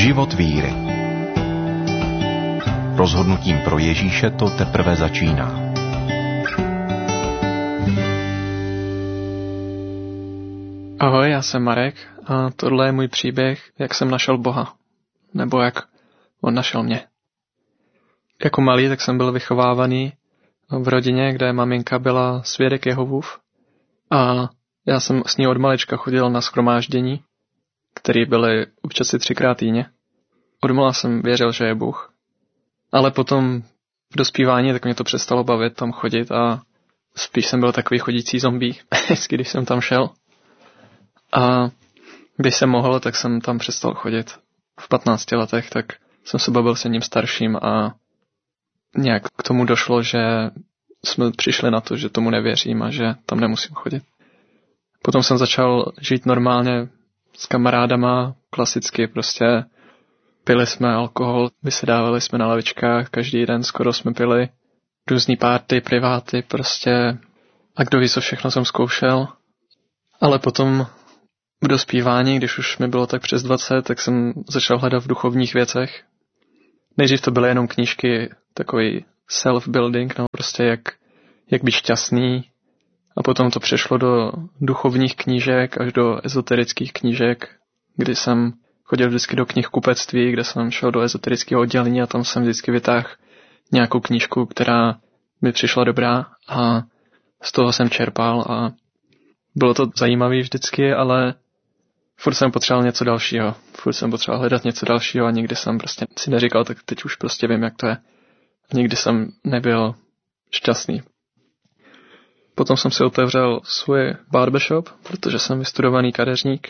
Život víry. Rozhodnutím pro Ježíše to teprve začíná. Ahoj, já jsem Marek a tohle je můj příběh, jak jsem našel Boha. Nebo jak on našel mě. Jako malý tak jsem byl vychovávaný v rodině, kde maminka byla svědek Jehovův a já jsem s ní od malička chodil na shromáždění, které byly občas i 3krát týdně. Odmala jsem věřil, že je Bůh. Ale potom v dospívání tak mě to přestalo bavit tam chodit a spíš jsem byl takový chodící zombie, když jsem tam šel. A když jsem mohl, tak jsem tam přestal chodit. V 15 letech tak jsem se bavil s jedním starším a nějak k tomu došlo, že jsme přišli na to, že tomu nevěřím a že tam nemusím chodit. Potom jsem začal žít normálně s kamarádama, klasicky prostě pili jsme alkohol, vysedávali jsme na lavičkách, každý den skoro jsme pili různý párty, priváty prostě a kdo ví, co všechno jsem zkoušel. Ale potom v dospívání, když už mi bylo tak přes 20, tak jsem začal hledat v duchovních věcech. Nejdřív to byly jenom knížky, takový self-building, no prostě jak být šťastný. A potom to přešlo do duchovních knížek až do ezoterických knížek, kdy jsem chodil vždycky do knihkupectví, kde jsem šel do ezoterického oddělení a tam jsem vždycky vytáhl nějakou knížku, která mi přišla dobrá a z toho jsem čerpal a bylo to zajímavé vždycky, ale furt jsem potřeboval něco dalšího. Furt jsem potřeboval hledat něco dalšího a nikdy jsem prostě si neříkal, tak teď už prostě vím, jak to je. Nikdy jsem nebyl šťastný. Potom jsem si otevřel svůj barbershop, protože jsem vystudovaný kadeřník.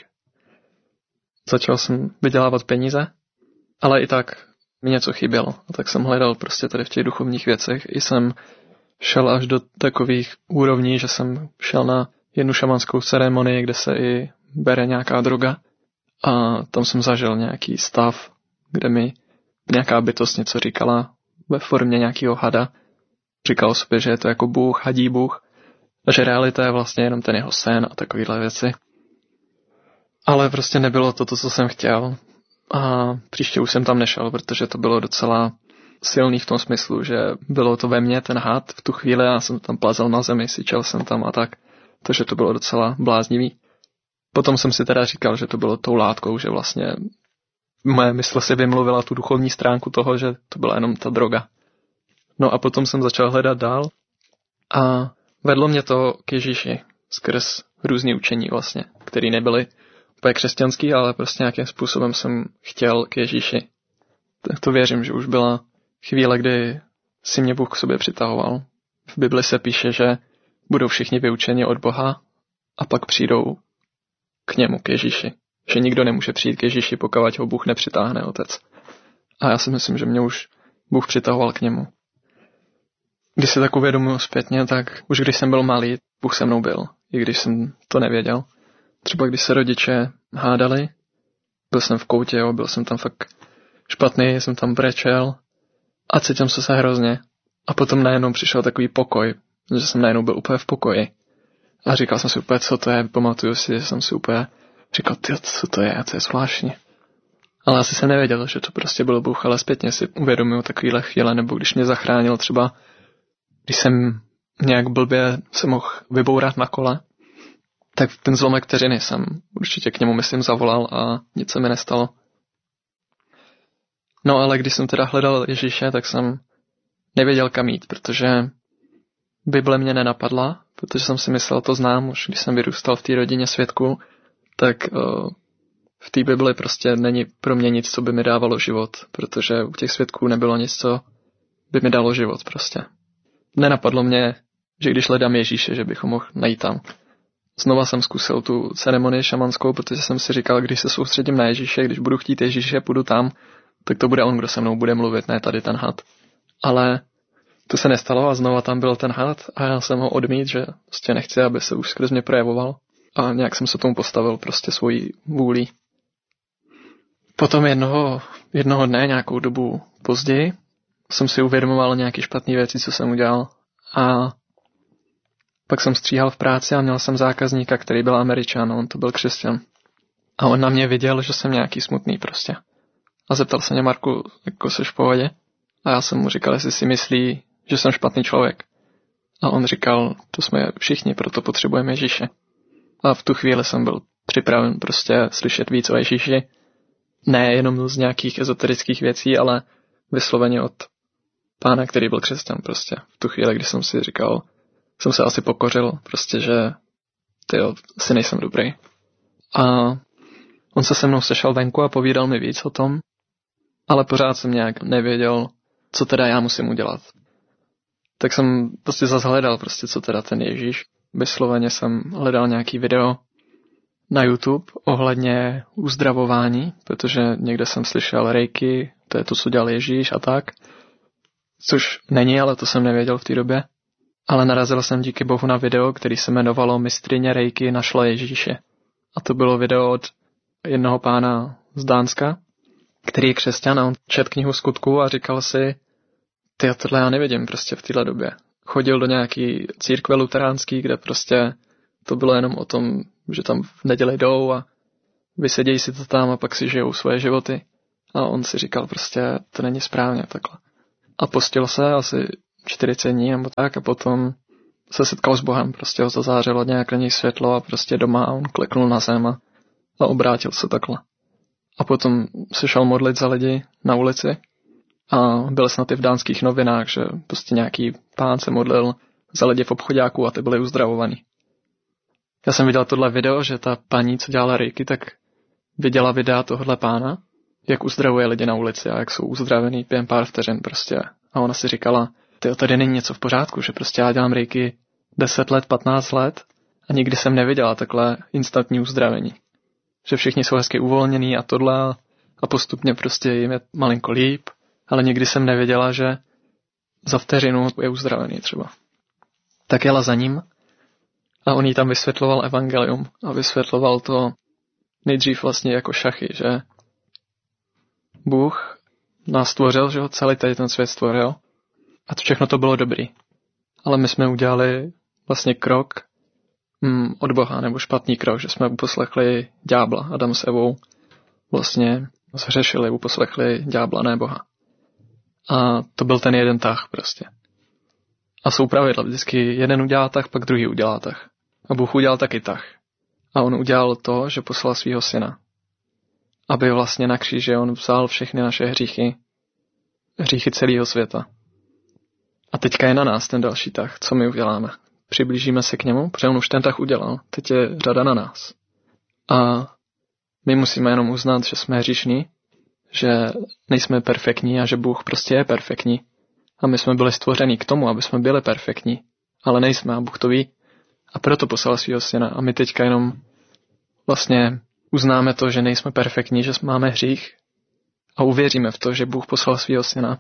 Začal jsem vydělávat peníze, ale i tak mi něco chybělo. A tak jsem hledal prostě tady v těch duchovních věcech. I jsem šel až do takových úrovní, že jsem šel na jednu šamanskou ceremonii, kde se i bere nějaká droga. A tam jsem zažil nějaký stav, kde mi nějaká bytost něco říkala ve formě nějakého hada. Říkal sobě, že je to jako Bůh, hadí Bůh. A že realita je vlastně jenom ten jeho sen a takovýhle věci. Ale prostě nebylo to, co jsem chtěl. A příště už jsem tam nešel, protože to bylo docela silný v tom smyslu, že bylo to ve mně ten had v tu chvíli, já jsem tam plazel na zemi, syčel jsem tam a tak. Takže to bylo docela bláznivý. Potom jsem si teda říkal, že to bylo tou látkou, že vlastně moje mysl si vymluvila tu duchovní stránku toho, že to byla jenom ta droga. No a potom jsem začal hledat dál a vedlo mě to k Ježíši skrz různý učení vlastně, které nebyly úplně křesťanský, ale prostě nějakým způsobem jsem chtěl k Ježíši. Tak to věřím, že už byla chvíle, kdy si mě Bůh k sobě přitahoval. V Bibli se píše, že budou všichni vyučeni od Boha a pak přijdou k němu, k Ježíši. Že nikdo nemůže přijít k Ježíši, pokud ho Bůh nepřitáhne, Otec. A já si myslím, že mě už Bůh přitahoval k němu. Když si tak uvědomuji zpětně, tak už když jsem byl malý, Bůh se mnou byl, i když jsem to nevěděl. Třeba když se rodiče hádali, byl jsem v koutě, byl jsem tam fakt špatný, jsem tam brečel a cítil jsem se hrozně. A potom najednou přišel takový pokoj, že jsem najednou byl úplně v pokoji. A říkal jsem si úplně, co to je, pamatuju si, že jsem si úplně říkal, co to je zvláštní. Ale asi jsem nevěděl, že to prostě byl Bůh, ale zpětně si uvědomuju takovýhle chvíle, nebo když mě zachránil třeba, když jsem nějak blbě se mohl vybourat na kole, tak ten zlomek vteřiny jsem určitě k němu, myslím, zavolal a nic se mi nestalo. No ale když jsem teda hledal Ježíše, tak jsem nevěděl, kam jít, protože Bible mě nenapadla, protože jsem si myslel, to znám, už když jsem vyrůstal v té rodině svědků, tak v té Bibli prostě není pro mě nic, co by mi dávalo život, protože u těch svědků nebylo nic, co by mi dalo život prostě. Nenapadlo mě, že když hledám Ježíše, že bych ho mohl najít tam. Znova jsem zkusil tu ceremonii šamanskou, protože jsem si říkal, když se soustředím na Ježíše, když budu chtít Ježíše, půjdu tam, tak to bude on, kdo se mnou bude mluvit, ne tady ten had. Ale to se nestalo a znova tam byl ten had a já jsem ho odmít, že prostě nechci, aby se už skrz mě projevoval. A nějak jsem se tomu postavil prostě svojí vůlí. Potom jednoho dne, nějakou dobu později, jsem si uvědomoval nějaké špatné věci, co jsem udělal. A pak jsem stříhal v práci a měl jsem zákazníka, který byl Američan, on to byl křesťan. A on na mě viděl, že jsem nějaký smutný prostě. a zeptal se mě: Marku, jako jsi v pohodě? A já jsem mu říkal, jestli si myslí, že jsem špatný člověk. A on říkal: to jsme všichni, proto potřebujeme Ježíše. A v tu chvíli jsem byl připraven prostě slyšet víc o Ježíši. Ne jenom z nějakých ezoterických věcí, ale vysloveně od pána, který byl křesťan prostě. V tu chvíli, kdy jsem si říkal, jsem se asi pokořil, prostě, že tyjo, asi nejsem dobrý. A on se se mnou sešel venku a povídal mi víc o tom, ale pořád jsem nějak nevěděl, co teda já musím udělat. Tak jsem prostě zase hledal, prostě, co teda ten Ježíš. Vysloveně jsem hledal nějaký video na YouTube ohledně uzdravování, protože někde jsem slyšel reiki, to je to, co dělal Ježíš a tak. Což není, ale to jsem nevěděl v té době. Ale narazil jsem díky bohu na video, který se jmenovalo Mistryně reiki našla Ježíše. A to bylo video od jednoho pána z Dánska, který je křesťan, a on četl knihu Skutků a říkal si: tyjo, tohle já nevidím prostě v téhle době. Chodil do nějaký církve luteránský, kde prostě to bylo jenom o tom, že tam v neděli jdou a vysedějí si to tam a pak si žijou svoje životy. A on si říkal prostě, to není správně takhle. A postil se asi 40 dní nebo tak a potom se setkal s Bohem, prostě ho zazářilo nějak na něj světlo a prostě doma a on kleknul na zem a obrátil se takhle. A potom se šel modlit za lidi na ulici a byl snad i v dánských novinách, že prostě nějaký pán se modlil za lidi v obchoďáku a ty byli uzdravovaní. Já jsem viděl tohle video, že ta paní, co dělala reiki, tak viděla videa tohohle pána, jak uzdravuje lidi na ulici a jak jsou uzdravený během pár vteřin prostě. A ona si říkala: tyjo, tady není něco v pořádku, že prostě já dělám reiki 10 let, 15 let a nikdy jsem neviděla takhle instantní uzdravení. Že všichni jsou hezky uvolněný a tohle a postupně prostě jim je malinko líp, ale nikdy jsem nevěděla, že za vteřinu je uzdravený třeba. Tak jela za ním a on jí tam vysvětloval evangelium a vysvětloval to nejdřív vlastně jako šachy, že Bůh nás stvořil, že ho celý tady ten svět stvořil a to všechno to bylo dobrý. Ale my jsme udělali vlastně krok od Boha, nebo špatný krok, že jsme uposlechli ďábla. Adam s Evou vlastně zhřešili, uposlechli ďábla, ne Boha. A to byl ten jeden tah prostě. A jsou pravidla, vždycky jeden udělá tah, pak druhý udělá tah. A Bůh udělal taky tah. A on udělal to, že poslal svého syna. Aby vlastně na kříži on vzal všechny naše hříchy celého světa. A teďka je na nás ten další tah, co my uděláme. Přiblížíme se k němu, protože on už ten tah udělal. Teď je řada na nás. A my musíme jenom uznat, že jsme hříšní, že nejsme perfektní a že Bůh prostě je perfektní. A my jsme byli stvoření k tomu, aby jsme byli perfektní. Ale nejsme a Bůh to ví. A proto poslal svého syna. A my teďka jenom vlastně uznáme to, že nejsme perfektní, že máme hřích a uvěříme v to, že Bůh poslal svého syna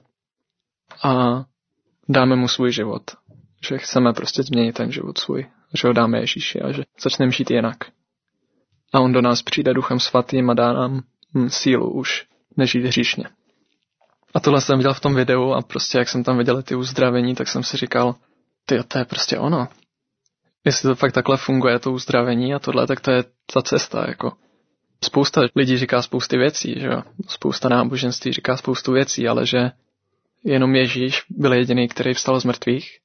a dáme mu svůj život. Že chceme prostě změnit ten život svůj. Že ho dáme Ježíši a že začneme žít jinak. A on do nás přijde Duchem svatým a dá nám sílu už nežít hříšně. A tohle jsem viděl v tom videu a prostě jak jsem tam viděl ty uzdravení, tak jsem si říkal, tyjo, to je prostě ono. Jestli to fakt takhle funguje, to uzdravení a tohle, tak to je ta cesta, jako. Spousta lidí říká spousty věcí, že jo. Spousta náboženství říká spoustu věcí, ale že jenom Ježíš byl jediný, který vstal z mrtvých,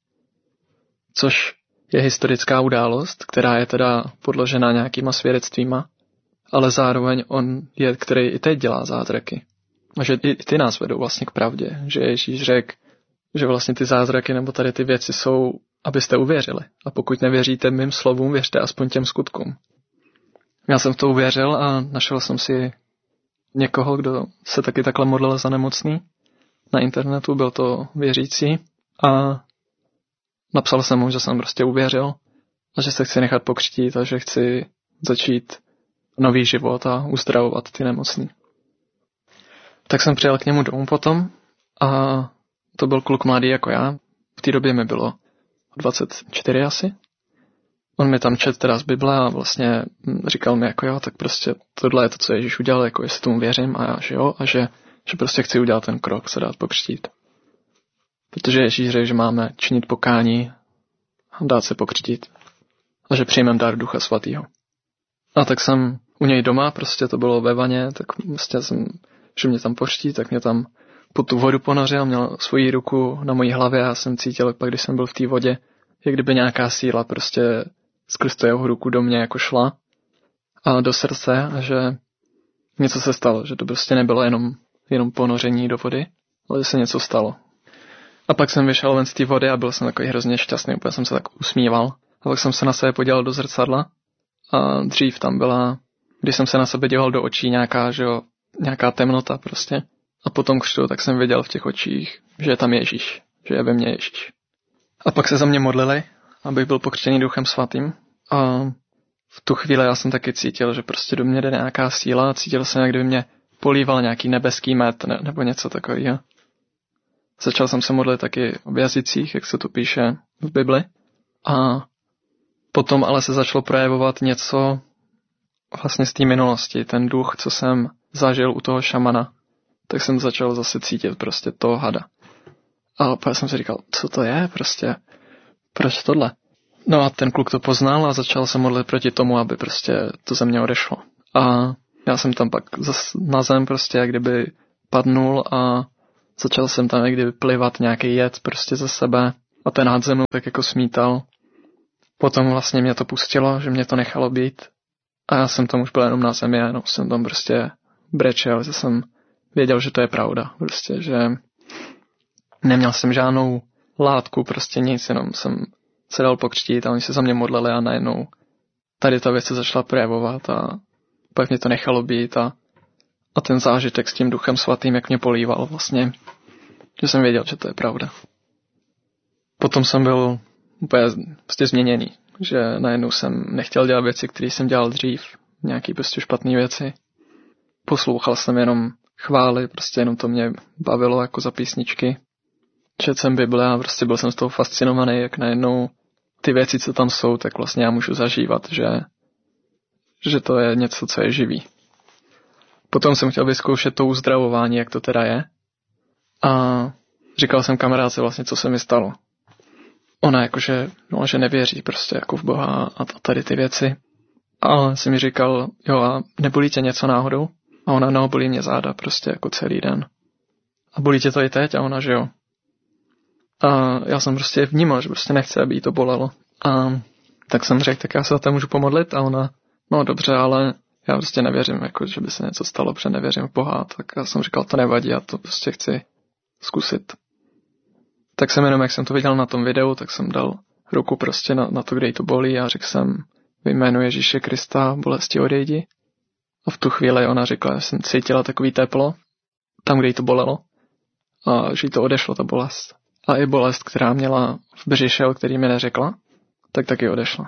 což je historická událost, která je teda podložena nějakýma svědectvíma, ale zároveň on je, který i teď dělá zázraky. A že i ty nás vedou vlastně k pravdě, že Ježíš řekl, že vlastně ty zázraky nebo tady ty věci jsou, abyste uvěřili. A pokud nevěříte mým slovům, věřte aspoň těm skutkům. Já jsem v to uvěřil a našel jsem si někoho, kdo se taky takhle modlil za nemocný. Na internetu byl to věřící a napsal jsem mu, že jsem prostě uvěřil a že se chci nechat pokřtít a že chci začít nový život a uzdravovat ty nemocný. Tak jsem přijel k němu domů potom a to byl kluk mladý jako já. V té době mi bylo 24 asi. On mi tam četl teda z Bible a vlastně říkal mi jako jo, tak prostě tohle je to, co Ježíš udělal, jako jestli tomu věřím a já, že jo, a že prostě chci udělat ten krok, se dát pokřtít. Protože Ježíš řekl, že máme činit pokání a dát se pokřtít a že přijmeme dar Ducha svatýho. A tak jsem u něj doma, prostě to bylo ve vaně, tak prostě jsem že mě tam poští, tak mě tam pod tu vodu ponořil, měl svoji ruku na mojí hlavě a já jsem cítil, pak když jsem byl v té vodě, jak kdyby nějaká síla prostě skrz to jeho ruku do mě jako šla a do srdce a že něco se stalo, že to prostě nebylo jenom ponoření do vody, ale že se něco stalo. A pak jsem vyšel ven z té vody a byl jsem takový hrozně šťastný, úplně jsem se tak usmíval. A pak jsem se na sebe podíval do zrcadla a dřív tam byla, když jsem se na sebe díval do očí, nějaká temnota prostě. A potom křtu, tak jsem viděl v těch očích, že je tam Ježíš, že je ve mně Ježíš. A pak se za mě modlili, abych byl pokřtěný Duchem Svatým. A v tu chvíli já jsem taky cítil, že prostě do mě jde nějaká síla a cítil jsem, jak kdyby mě políval nějaký nebeský med nebo něco takového. Začal jsem se modlit taky v jazycích, jak se to píše v Bibli. A potom ale se začalo projevovat něco vlastně z té minulosti, ten duch, co jsem zažil u toho šamana. Tak jsem začal zase cítit prostě toho hada. A pak jsem si říkal, co to je prostě, proč tohle? No a ten kluk to poznal a začal se modlit proti tomu, aby prostě to ze mě odešlo. A já jsem tam pak na zem prostě jak kdyby padnul a začal jsem tam jak kdyby plivat nějaký jed prostě ze sebe a ten had ze mnou tak jako smítal. Potom vlastně mě to pustilo, že mě to nechalo být a já jsem tam už byl jenom na zemi a jenom jsem tam prostě brečel, že jsem věděl, že to je pravda. Prostě, že neměl jsem žádnou látku, prostě nic, jenom jsem se dal pokřtít a oni se za mě modlili a najednou tady ta věc se začala projevovat a pak mě to nechalo být a ten zážitek s tím Duchem Svatým, jak mě políval vlastně, že jsem věděl, že to je pravda. Potom jsem byl úplně prostě změněný, že najednou jsem nechtěl dělat věci, které jsem dělal dřív, nějaký prostě špatné věci. Poslouchal jsem jenom chvály, prostě jenom to mě bavilo jako za písničky. Četl jsem Bible a prostě byl jsem z toho fascinovaný, jak najednou ty věci, co tam jsou, tak vlastně já můžu zažívat, že to je něco, co je živý. Potom jsem chtěl vyzkoušet to uzdravování, jak to teda je. A říkal jsem kamarádce vlastně, co se mi stalo. Ona jakože, no, že nevěří prostě jako v Boha a tady ty věci. Ale si mi říkal, jo, a nebolí tě něco náhodou? A ona, no, bolí mě záda prostě jako celý den. A bolí tě to i teď? A ona, že jo. A já jsem prostě vnímal, že prostě nechce, aby jí to bolelo. A tak jsem řekl, tak já se za to můžu pomodlit? A ona, no dobře, ale já prostě nevěřím, jako, že by se něco stalo, protože nevěřím v Boha. Tak já jsem říkal, to nevadí, já to prostě chci zkusit. Tak jsem jenom, jak jsem to viděl na tom videu, tak jsem dal ruku prostě na to, kde jí to bolí a řekl jsem, ve jménu Ježíše Krista, bolesti odejdi. A v tu chvíli ona řekla, že jsem cítila takový teplo, tam, kde jí to bolelo. A že jí to odešlo, ta bolest. A i bolest, která měla v břiše, o který mi neřekla, tak taky odešla.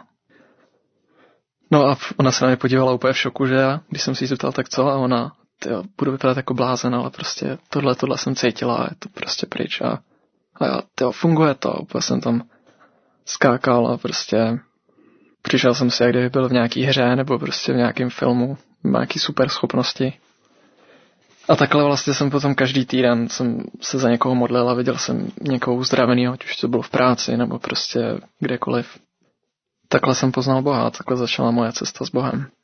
No a ona se na mě podívala úplně v šoku, že já, když jsem si jí zeptal, tak co? A ona, tyjo, budu vypadat jako blázen, ale prostě tohle jsem cítila a je to prostě pryč. A já, tyjo, funguje to. Úplně jsem tam skákal a prostě přišel jsem si, jak kdyby byl v nějaký hře nebo prostě v nějakém filmu, nějaký super schopnosti. A takhle vlastně jsem potom každý týden jsem se za někoho modlil a viděl jsem někoho uzdraveného, ať už to bylo v práci nebo prostě kdekoliv. Takhle jsem poznal Boha a takhle začala moje cesta s Bohem.